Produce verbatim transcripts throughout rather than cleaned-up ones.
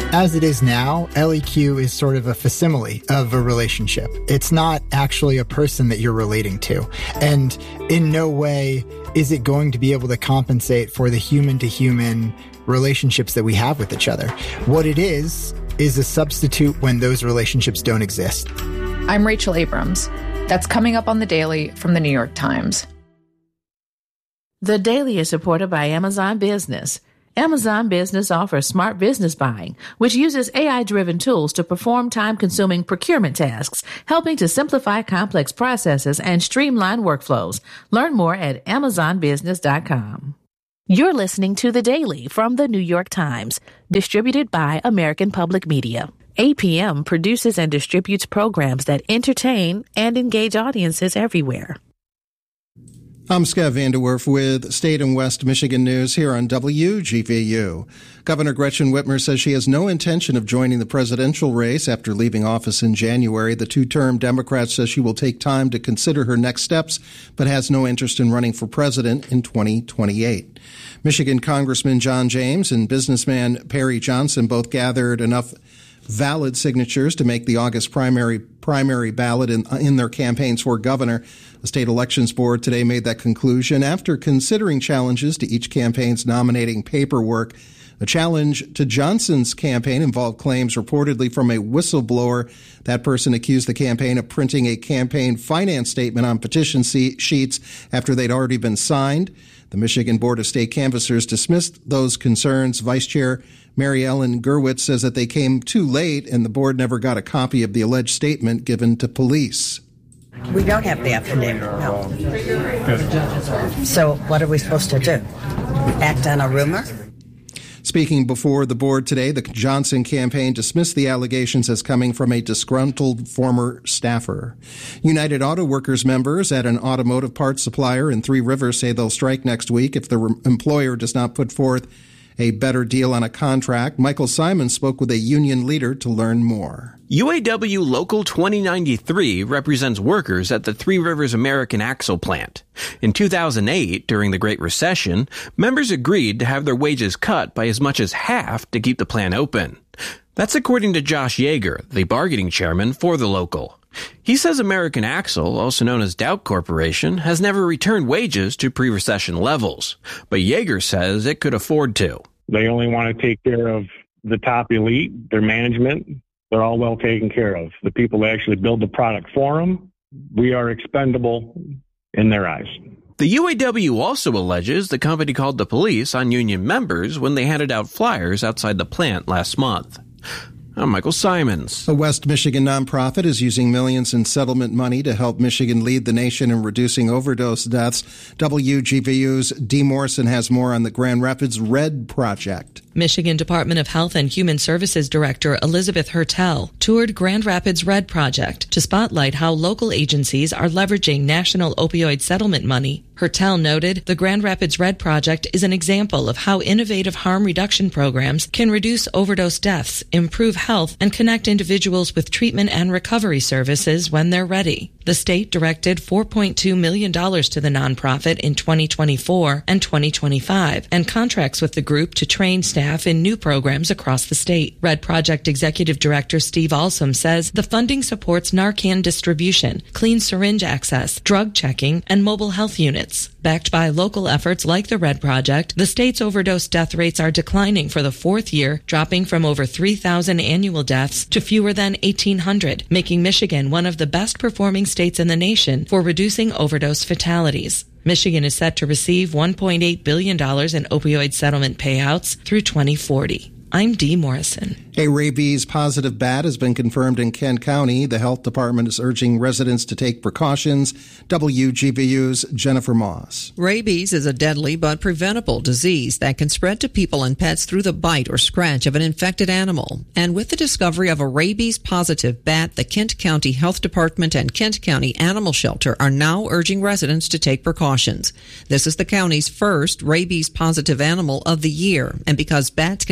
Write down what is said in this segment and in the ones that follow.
As it is now, L E Q is sort of a facsimile of a relationship. It's not actually a person that you're relating to. And in no way is it going to be able to compensate for the human-to-human relationships that we have with each other. What it is, is a substitute when those relationships don't exist. I'm Rachel Abrams. That's coming up on The Daily from The New York Times. The Daily is supported by Amazon Business. Amazon Business offers smart business buying, which uses A I-driven tools to perform time-consuming procurement tasks, helping to simplify complex processes and streamline workflows. Learn more at amazon business dot com. You're listening to The Daily from The New York Times, distributed by American Public Media. A P M produces and distributes programs that entertain and engage audiences everywhere. I'm Scott Vanderwerf with State and West Michigan News here on W G V U. Governor Gretchen Whitmer says she has no intention of joining the presidential race after leaving office in January. The two-term Democrat says she will take time to consider her next steps, but has no interest in running for president in twenty twenty-eight. Michigan Congressman John James and businessman Perry Johnson both gathered enough valid signatures to make the August primary primary ballot in, in their campaigns for governor. The state elections board today made that conclusion after considering challenges to each campaign's nominating paperwork. The challenge to Johnson's campaign involved claims reportedly from a whistleblower. That person accused the campaign of printing a campaign finance statement on petition sheets after they'd already been signed. The Michigan Board of State Canvassers dismissed those concerns. Vice Chair Mary Ellen Gerwitz says that they came too late and the board never got a copy of the alleged statement given to police. We don't have the affidavit, no. So what are we supposed to do? Act on a rumor? Speaking before the board today, the Johnson campaign dismissed the allegations as coming from a disgruntled former staffer. United Auto Workers members at an automotive parts supplier in Three Rivers say they'll strike next week if the re- employer does not put forth a better deal on a contract. Michael Simon spoke with a union leader to learn more. U A W Local twenty ninety-three represents workers at the Three Rivers American Axle plant. In two thousand eight, during the Great Recession, members agreed to have their wages cut by as much as half to keep the plant open. That's according to Josh Yeager, the bargaining chairman for the local. He says American Axle, also known as Dow Corporation, has never returned wages to pre-recession levels. But Yeager says it could afford to. They only want to take care of the top elite, their management. They're all well taken care of. The people that actually build the product for them, we are expendable in their eyes. The U A W also alleges the company called the police on union members when they handed out flyers outside the plant last month. I'm Michael Simons. A West Michigan nonprofit is using millions in settlement money to help Michigan lead the nation in reducing overdose deaths. W G V U's Dee Morrison has more on the Grand Rapids RED Project. Michigan Department of Health and Human Services Director Elizabeth Hertel toured Grand Rapids RED Project to spotlight how local agencies are leveraging national opioid settlement money. Hertel noted the Grand Rapids RED Project is an example of how innovative harm reduction programs can reduce overdose deaths, improve health, and connect individuals with treatment and recovery services when they're ready. The state directed four point two million dollars to the nonprofit in twenty twenty-four and twenty twenty-five and contracts with the group to train staff in new programs across the state. RED Project Executive Director Steve Alsom says the funding supports Narcan distribution, clean syringe access, drug checking, and mobile health units. Backed by local efforts like the RED Project, the state's overdose death rates are declining for the fourth year, dropping from over three thousand annual deaths to fewer than eighteen hundred, making Michigan one of the best performing states in the nation for reducing overdose fatalities. Michigan is set to receive one point eight billion dollars in opioid settlement payouts through twenty forty. I'm Dee Morrison. A rabies positive bat has been confirmed in Kent County. The health department is urging residents to take precautions. W G V U's Jennifer Moss. Rabies is a deadly but preventable disease that can spread to people and pets through the bite or scratch of an infected animal. And with the discovery of a rabies positive bat, the Kent County Health Department and Kent County Animal Shelter are now urging residents to take precautions. This is the county's first rabies positive animal of the year. And because bats can enter homes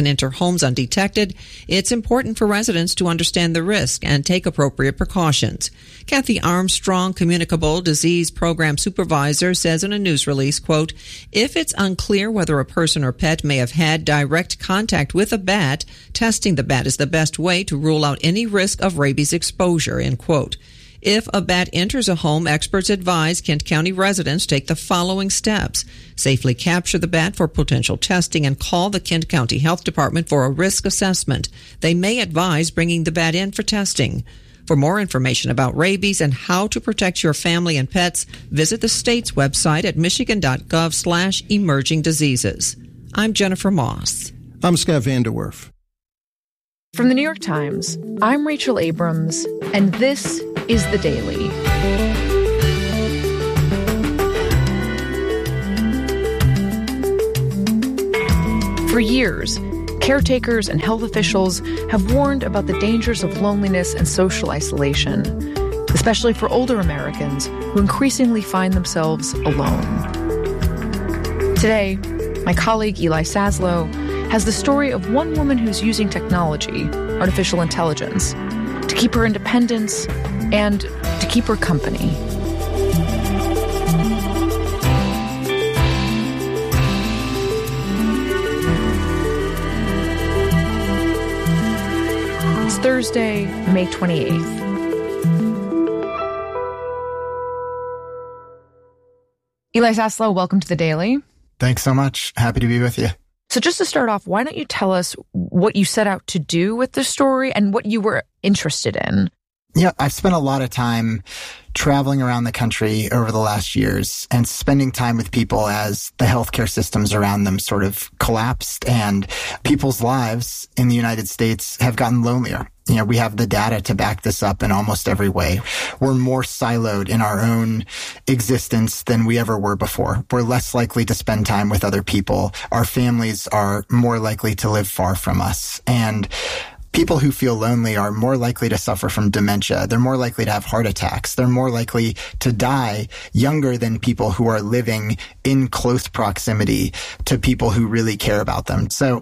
homes undetected, it's important for residents to understand the risk and take appropriate precautions. Kathy Armstrong, Communicable Disease Program Supervisor, says in a news release, quote, if it's unclear whether a person or pet may have had direct contact with a bat, testing the bat is the best way to rule out any risk of rabies exposure, end quote. If a bat enters a home, experts advise Kent County residents take the following steps. Safely capture the bat for potential testing and call the Kent County Health Department for a risk assessment. They may advise bringing the bat in for testing. For more information about rabies and how to protect your family and pets, visit the state's website at michigan.gov slash emerging diseases. I'm Jennifer Moss. I'm Scott Vanderwerf. From the New York Times, I'm Rachel Abrams, and this is The Daily. For years, caretakers and health officials have warned about the dangers of loneliness and social isolation, especially for older Americans who increasingly find themselves alone. Today, my colleague Eli Saslow has the story of one woman who's using technology, artificial intelligence, to keep her independence and to keep her company. It's Thursday, May twenty-eighth. Eli Saslow, welcome to The Daily. Thanks so much. Happy to be with you. So just to start off, why don't you tell us what you set out to do with the story and what you were interested in? Yeah, I've spent a lot of time traveling around the country over the last years and spending time with people as the healthcare systems around them sort of collapsed and people's lives in the United States have gotten lonelier. You know, we have the data to back this up in almost every way. We're more siloed in our own existence than we ever were before. We're less likely to spend time with other people. Our families are more likely to live far from us. And people who feel lonely are more likely to suffer from dementia. They're more likely to have heart attacks. They're more likely to die younger than people who are living in close proximity to people who really care about them. So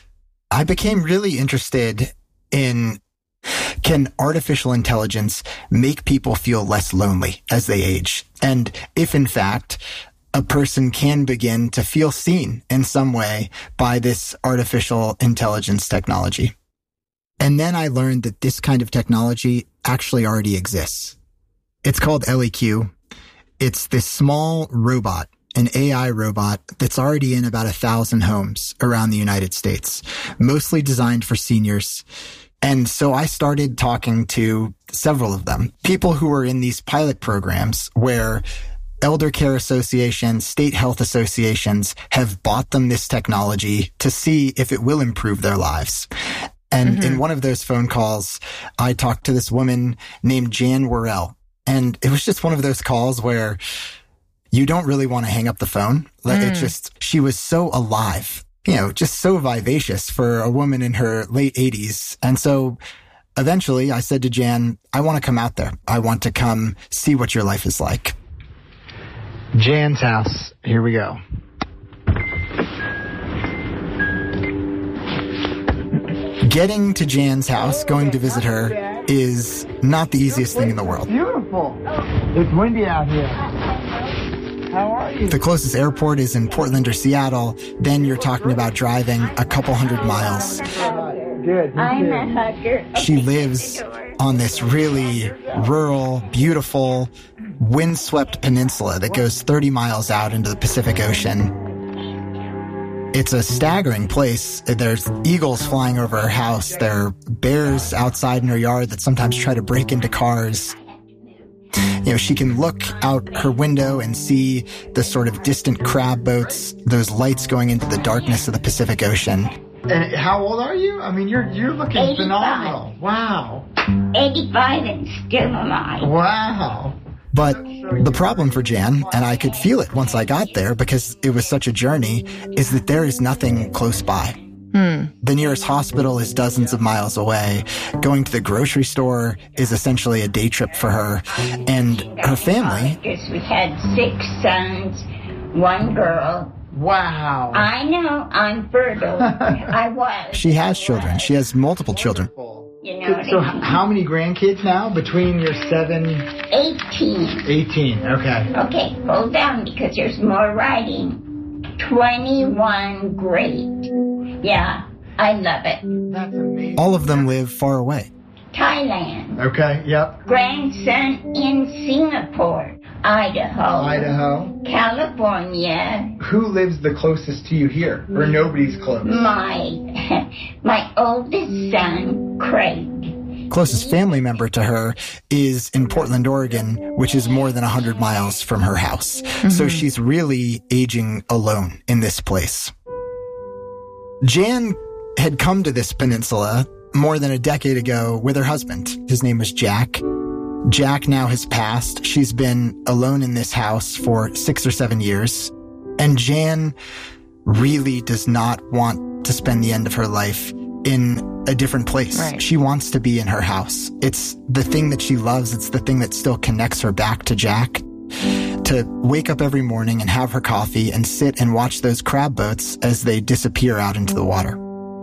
I became really interested in, can artificial intelligence make people feel less lonely as they age? And if, in fact, a person can begin to feel seen in some way by this artificial intelligence technology. And then I learned that this kind of technology actually already exists. It's called L E Q. It's this small robot, an A I robot that's already in about a thousand homes around the United States, mostly designed for seniors. And so I started talking to several of them, people who were in these pilot programs where elder care associations, state health associations have bought them this technology to see if it will improve their lives. And mm-hmm. in one of those phone calls, I talked to this woman named Jan Worrell. And it was just one of those calls where you don't really want to hang up the phone. Like mm. it just, she was so alive, you know, just so vivacious for a woman in her late eighties. And so eventually I said to Jan, I want to come out there. I want to come see what your life is like. Jan's house. Here we go. Getting to Jan's house, going to visit her, is not the easiest thing in the world. Beautiful. It's windy out here. How are you? The closest airport is in Portland or Seattle. Then you're talking about driving a couple hundred miles. Good. I'm a hugger. She lives on this really rural, beautiful, windswept peninsula that goes thirty miles out into the Pacific Ocean. It's a staggering place. There's eagles flying over her house. There are bears outside in her yard that sometimes try to break into cars. You know, she can look out her window and see the sort of distant crab boats, those lights going into the darkness of the Pacific Ocean. And how old are you? I mean, you're you're looking eighty-five. Phenomenal. Wow. eighty-five and still alive. Wow. But the problem for Jan, and I could feel it once I got there because it was such a journey, is that there is nothing close by. Hmm. The nearest hospital is dozens of miles away. Going to the grocery store is essentially a day trip for her. And her family... Because we had six sons, one girl, Wow. I know I'm fertile. I was. She has children. She has multiple children. You know So what I mean? how many grandkids now between your seven? eighteen. eighteen, okay. Okay, hold on because there's more writing. twenty-one, great. Yeah, I love it. That's amazing. All of them live far away. Thailand. Okay, yep. Grandson in Singapore. Idaho. Idaho. California. Who lives the closest to you here? Or nobody's close? My, my oldest son, Craig. Closest family member to her is in Portland, Oregon, which is more than one hundred miles from her house. Mm-hmm. So she's really aging alone in this place. Jan had come to this peninsula more than a decade ago with her husband. His name was Jack. Jack now has passed. She's been alone in this house for six or seven years. And Jan really does not want to spend the end of her life in a different place. Right. She wants to be in her house. It's the thing that she loves. It's the thing that still connects her back to Jack. To wake up every morning and have her coffee and sit and watch those crab boats as they disappear out into the water.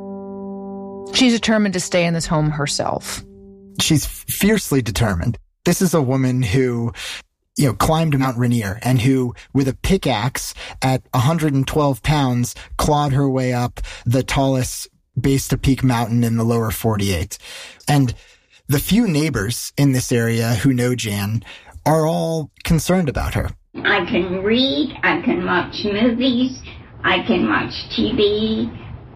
She's determined to stay in this home herself. She's fiercely determined. This is a woman who, you know, climbed Mount Rainier and who, with a pickaxe at one hundred twelve pounds, clawed her way up the tallest base to peak mountain in the lower forty-eight. And the few neighbors in this area who know Jan are all concerned about her. I can read, I can watch movies, I can watch T V,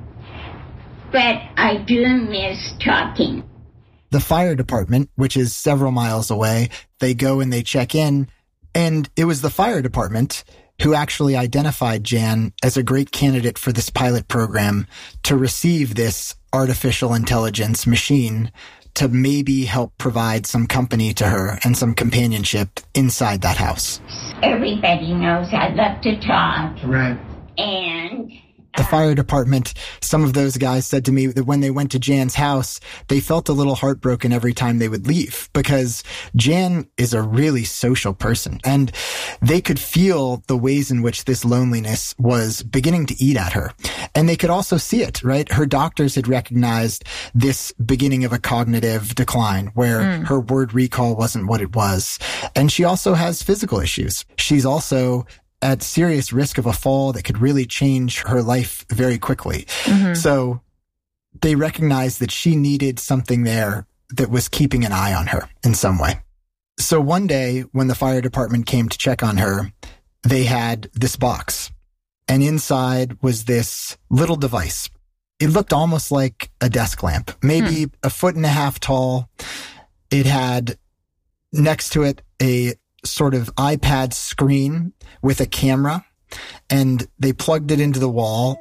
but I do miss talking. The fire department, which is several miles away, they go and they check in. And it was the fire department who actually identified Jan as a great candidate for this pilot program to receive this artificial intelligence machine to maybe help provide some company to her and some companionship inside that house. Everybody knows I love to talk. Right. And the fire department, some of those guys said to me that when they went to Jan's house, they felt a little heartbroken every time they would leave because Jan is a really social person and they could feel the ways in which this loneliness was beginning to eat at her. And they could also see it, right? Her doctors had recognized this beginning of a cognitive decline where mm. her word recall wasn't what it was. And she also has physical issues. She's also at serious risk of a fall that could really change her life very quickly. Mm-hmm. So they recognized that she needed something there that was keeping an eye on her in some way. So one day when the fire department came to check on her, they had this box. And inside was this little device. It looked almost like a desk lamp, maybe hmm. a foot and a half tall. It had next to it a sort of iPad screen with a camera, and they plugged it into the wall,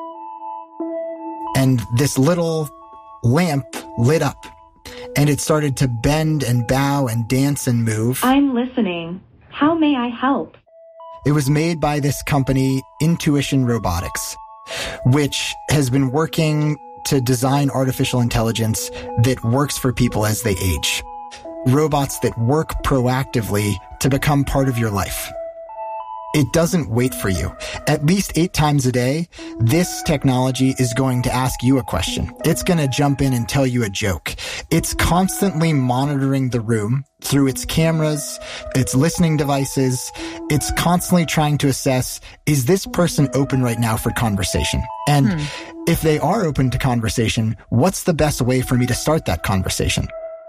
and this little lamp lit up, and it started to bend and bow and dance and move. I'm listening. How may I help? It was made by this company, Intuition Robotics, which has been working to design artificial intelligence that works for people as they age. Robots that work proactively to become part of your life. It doesn't wait for you. At least eight times a day, this technology is going to ask you a question. It's going to jump in and tell you a joke. It's constantly monitoring the room through its cameras, its listening devices. It's constantly trying to assess, is this person open right now for conversation? And hmm. if they are open to conversation, what's the best way for me to start that conversation?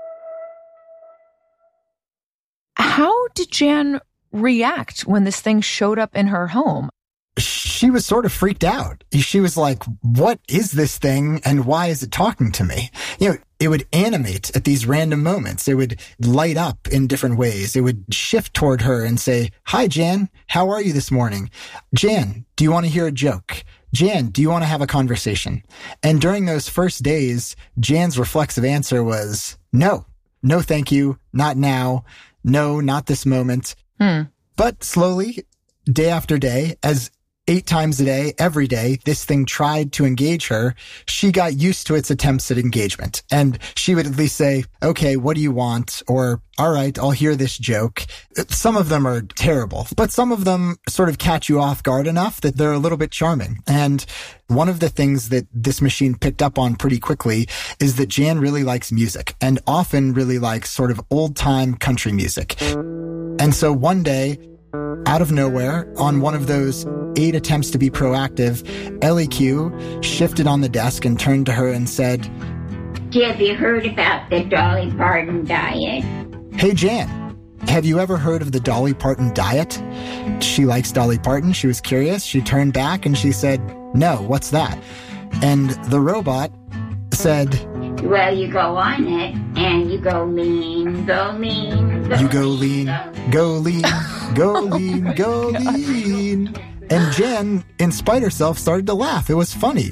How did Jan react when this thing showed up in her home? She was sort of freaked out. She was like, what is this thing and why is it talking to me? You know, it would animate at these random moments. It would light up in different ways. It would shift toward her and say, hi, Jan, how are you this morning? Jan, do you want to hear a joke? Jan, do you want to have a conversation? And during those first days, Jan's reflexive answer was, no, no, thank you, not now. No, not this moment. Hmm. But slowly, day after day, as eight times a day, every day, this thing tried to engage her, she got used to its attempts at engagement. And she would at least say, okay, what do you want? Or, all right, I'll hear this joke. Some of them are terrible, but some of them sort of catch you off guard enough that they're a little bit charming. And one of the things that this machine picked up on pretty quickly is that Jan really likes music, and often really likes sort of old-time country music. And so one day, out of nowhere, on one of those eight attempts to be proactive, L E Q shifted on the desk and turned to her and said, have you heard about the Dolly Parton diet? Hey, Jan, have you ever heard of the Dolly Parton diet? She likes Dolly Parton. She was curious. She turned back and she said, no, what's that? And the robot said, well, you go on it and you go lean, go lean, go You go lean, lean, go lean, go lean, go lean. And Jan, in spite of herself, started to laugh. It was funny.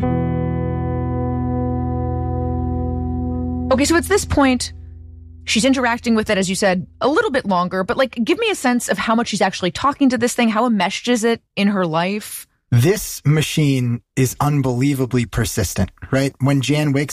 Okay, so at this point, she's interacting with it, as you said, a little bit longer, but like, give me a sense of how much she's actually talking to this thing. How enmeshed is it in her life? This machine is unbelievably persistent, right? When Jan wakes